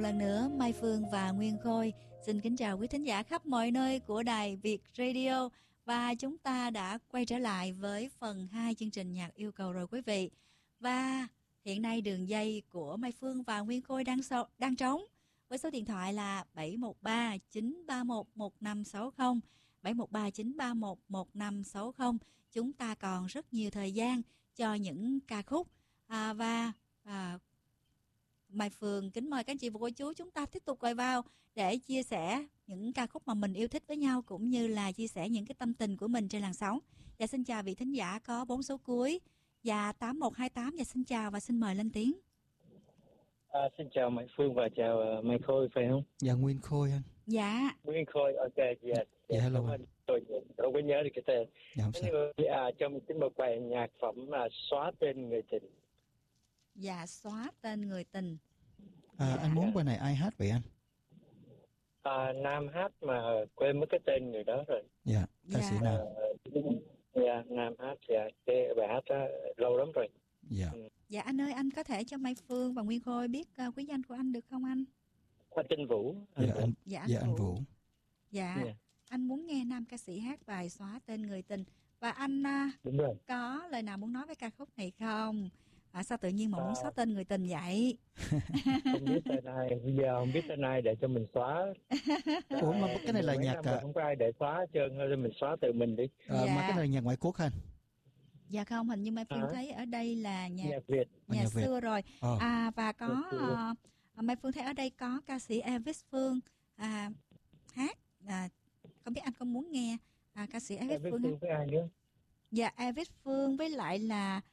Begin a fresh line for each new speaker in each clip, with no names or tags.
lần nữa, Mai Phương và Nguyên Khôi xin kính chào quý thính giả khắp mọi nơi của đài Việt Radio. Và chúng ta đã quay trở lại với phần 2 chương trình nhạc yêu cầu rồi quý vị. Và hiện nay đường dây của Mai Phương và Nguyên Khôi đang trống với số điện thoại là 713 931 1560, 713 931 1560. Chúng ta còn rất nhiều thời gian cho những ca khúc và Mai Phương kính mời các anh chị và cô chú chúng ta tiếp tục gọi vào để chia sẻ những ca khúc mà mình yêu thích với nhau, cũng như là chia sẻ những cái tâm tình của mình trên làn sóng. Và xin chào vị thính giả có 4 số cuối và 8128. Và xin chào và xin mời lên tiếng.
Xin chào Mai Phương và chào Mai Khôi phải không?
Dạ Nguyên Khôi anh.
Dạ
Nguyên Khôi, ok, dạ
hello
anh. Tôi không có nhớ được cái tên.
Dạ không sao.
Cho mình xin một bài nhạc phẩm Xóa Tên Người Tình.
Dạ, Xóa Tên Người Tình.
Anh muốn bài này ai hát vậy anh?
Nam hát mà quên mất cái tên người đó rồi.
Dạ, ca sĩ nào?
Dạ, Nam hát, dạ, cái bài hát đó lâu lắm rồi.
Dạ.
Dạ anh ơi, anh có thể cho Mai Phương và Nguyên Khôi biết quý danh của anh được không anh?
Tên Vũ.
Anh Vũ.
Dạ, anh muốn nghe nam ca sĩ hát bài Xóa Tên Người Tình. Và anh
Đúng rồi.
có lời nào muốn nói với ca khúc này không? Sao tự nhiên mà muốn xóa tên người tình vậy?
Không biết tên ai, bây giờ không biết tên ai để cho mình xóa.
Ủa mà cái này là nhạc
không có ai để xóa hết trơn, thôi mình xóa tự mình đi.
Mà cái này là nhạc ngoại quốc anh?
Dạ không, hình như Mai Phương thấy ở đây là nhạc
Việt,
nhạc xưa Việt. Rồi. Và có Mai Phương thấy ở đây có ca sĩ Elvis Phương hát. Không biết anh có muốn nghe ca sĩ Elvis Phương hát?
Với ai nữa?
Dạ, Elvis Phương với lại là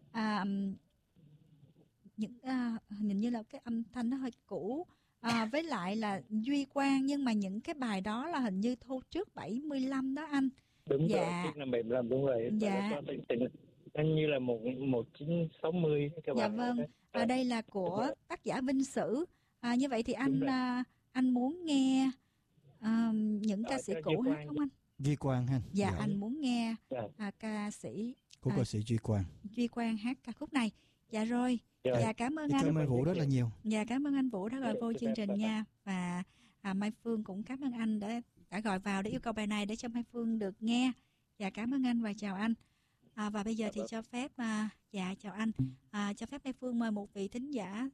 những hình như là cái âm thanh nó hơi cũ, với lại là Duy Quang, nhưng mà những cái bài đó là hình như thu trước 75 đó anh.
Đúng rồi, trước năm 75 đúng rồi.
Dạ.
Anh như là 1960 các
dạ
bạn.
Vâng, ở đây là của tác giả Vinh Sử. Như vậy thì anh muốn nghe những ca sĩ cũ hát không anh?
Duy Quang ha.
Dạ, anh muốn nghe ca sĩ
của ca sĩ Duy Quang
hát ca khúc này. Dạ rồi. Dạ cảm ơn anh.
Cảm ơn Vũ rất là nhiều.
Dạ cảm ơn anh Vũ đã gọi vô chương trình nha. Và Mai Phương cũng cảm ơn anh đã gọi vào để yêu cầu bài này để cho Mai Phương được nghe. Dạ cảm ơn anh và chào anh. Và bây giờ thì cho phép chào anh. Cho phép Mai Phương mời một vị thính giả.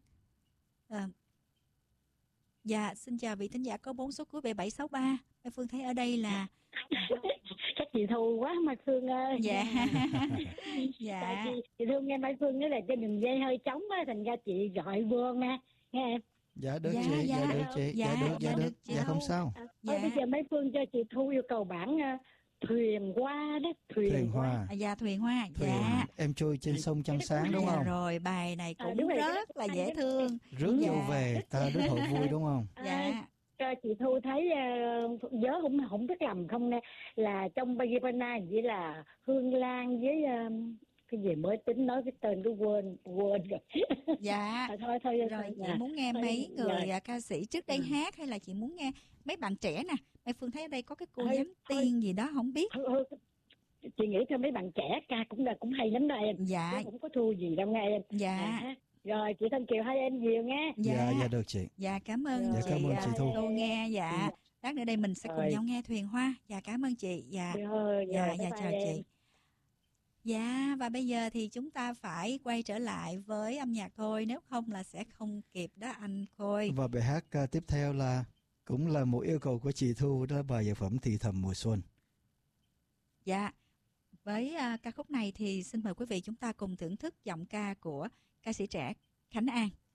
Dạ xin chào vị thính giả có 4 số cuối 7763. Mai Phương thấy ở đây là
các chị Thu quá Mai Phương ơi.
Dạ. Dạ.
Chị Thu nghe Mai Phương nói là trên đường dây hơi trống á, thành ra chị gọi vô nghe em.
Dạ được chị, được chị. Dạ được, dạ không sao.
Bây giờ Mai Phương cho chị Thu yêu cầu bản Thuyền Hoa đó.
Thuyền Hoa.
Dạ Thuyền Hoa. Dạ.
Em trôi trên sông trăng sáng đúng không?
Rồi bài này cũng rất là dễ thương.
Rước dâu về ta đến hội vui đúng không?
Dạ. Chị Thu thấy nhớ không biết lầm không nè, là trong Bagipana chỉ là Hương Lan với cái gì mới tính nói cái tên cái quên rồi.
Dạ.
Thôi
rồi chị muốn nghe mấy người ca sĩ trước đây hát, hay là chị muốn nghe mấy bạn trẻ nè? Mai Phương thấy ở đây có cái cô Giám Tiên gì đó không biết.
Chị nghĩ cho mấy bạn trẻ ca cũng hay lắm đó em.
Dạ.
Chứ không có thua gì đâu nghe em.
Dạ.
Rồi chị Thanh Kiều hai em nhiều nghe.
Dạ được chị.
Dạ cảm ơn chị.
Cảm ơn chị Thu.
Tôi nghe lát nữa đây mình sẽ cùng nhau nghe Thuyền Hoa. Dạ cảm ơn chị. Dạ. Dạ chào chị. Dạ, và bây giờ thì chúng ta phải quay trở lại với âm nhạc thôi, nếu không là sẽ không kịp đó anh Khôi.
Và bài hát tiếp theo cũng là một yêu cầu của chị Thu, đó là bài nhạc phẩm Thì Thầm Mùa Xuân.
Dạ, với ca khúc này thì xin mời quý vị chúng ta cùng thưởng thức giọng ca của ca sĩ trẻ Khánh An.